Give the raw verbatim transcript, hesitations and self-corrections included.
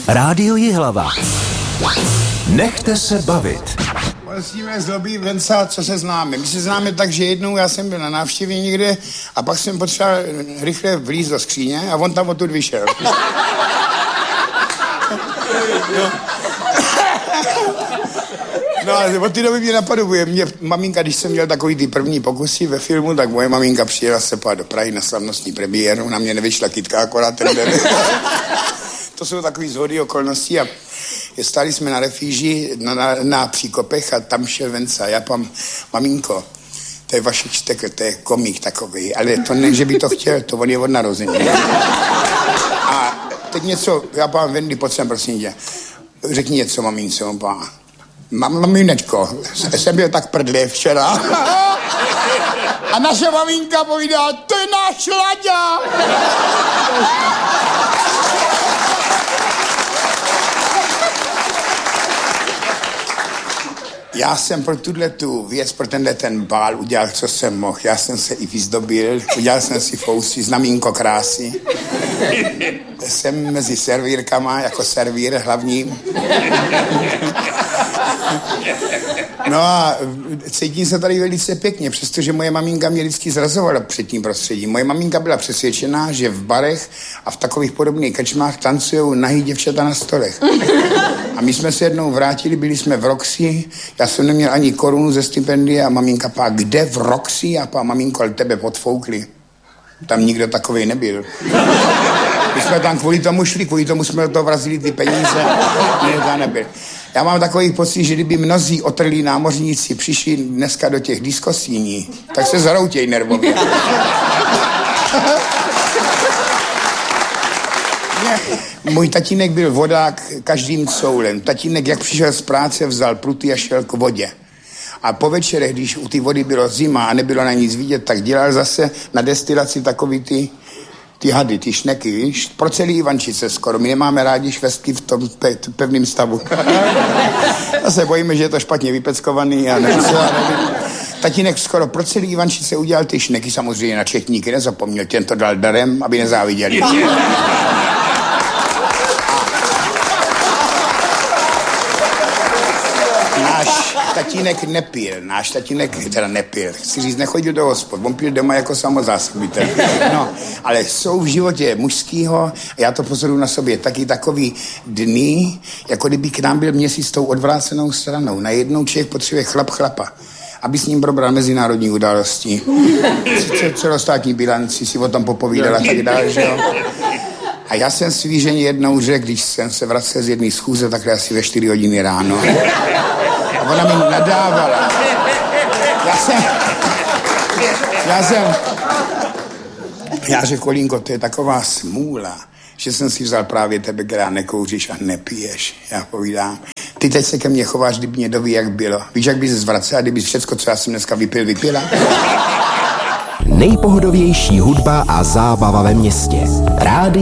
Rádio Jihlava. Nechte se bavit. Musíme zlobí Venca, co se známe. My se známe tak, že jednou já jsem byl na návštěvě někde a pak jsem potřeboval rychle vlízt do skříně a on tam odtud vyšel. No. No ale od té doby mě napaduje. Mě maminka, když jsem měl takový ty první pokusy ve filmu, tak moje maminka přijela se pát do Prahy na slavnostní premiéru. Na mě nevyšla kytka akorát ten den. To jsou takový shody okolností a stáli jsme na refíži na, na, na příkopech a tam šel Venca. Já pám, maminko, to je Vašek Štekl, to je komik takový, ale to ne, že by to chtěl, to on je od narození. A teď něco, já pám, Vendy, pojď sem, prosím tě. Řekni něco, mamince, on pán. Mám, maminečko, jsem byl tak prdlý včera. A naše maminka povídá, to je náš Laďa. Já jsem pro tuhle tu věc, pro tenhle ten bál udělal, co jsem mohl. Já jsem se i vyzdobil, udělal jsem si fousy, znamínko krásy. Jsem mezi servírkama, jako servír hlavní. No a cítím se tady velice pěkně, přestože moje maminka mě vždycky zrazovala před tím prostředím. Moje maminka byla přesvědčená, že v barech a v takových podobných krčmách tancujou nahý děvčata na stolech. A my jsme se jednou vrátili, byli jsme v Roxy, já jsem neměl ani korunu ze stipendia a maminka pá, kde v Roxy? A pá, maminko, ale tebe podfoukli. Tam nikdo takovej nebyl. My jsme tam kvůli tomu šli, kvůli tomu jsme do toho vrazili ty peníze. Ne, to nebyl. Já mám takový pocit, že kdyby mnozí otrlí námořníci přišli dneska do těch diskosíní, tak se zaroutěj nervově. Můj tatínek byl vodák každým coulem. Tatínek, jak přišel z práce, vzal pruty a šel k vodě. A po večerech, když u té vody bylo zima a nebylo na nic vidět, tak dělal zase na destilaci takový ty, ty hady, ty šneky, víš? Pro celý Ivančice skoro. My nemáme rádi švestky v tom pe- pevném stavu. Zase bojíme, že je to špatně vypeckovaný a nevím. Tatínek skoro pro celý Ivančice udělal ty šneky, samozřejmě na četníky nezapomněl. Těm to dal darem, aby nezáviděli. Náš tatínek nepil, náš tatínek teda nepil, chci říct, nechodil do hospod, on pil doma jako samozásobitel. No, ale jsou v životě mužskýho, já to pozoruju na sobě, taky takový dny, jako kdyby k nám byl měsíc s tou odvrácenou stranou. Najednou člověk potřebuje chlap chlapa, aby s ním probral mezinárodní události, celostátní bilanci, si o tom popovídala tak dál, že jo. A já jsem svý ženě jednou řekl, když jsem se vracel z jedné schůze, takhle asi ve čtyři hodiny ráno. A ona mi nadávala. Já jsem... Já jsem... Já řekl, Kolínko, to je taková smůla, že jsem si vzal právě tebe, která nekouříš a nepiješ. Já povídám, ty teď se ke mně chováš, kdyby mě doví, jak bylo. Víš, jak bys se zvracela, kdyby všecko, co já jsem dneska vypil, vypila? Nejpohodovější hudba a zábava ve městě. Rádio